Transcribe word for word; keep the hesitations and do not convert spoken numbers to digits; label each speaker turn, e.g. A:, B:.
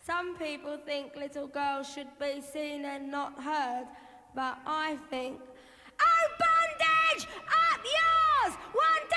A: Some people think little girls should be seen and not heard, but I think, oh,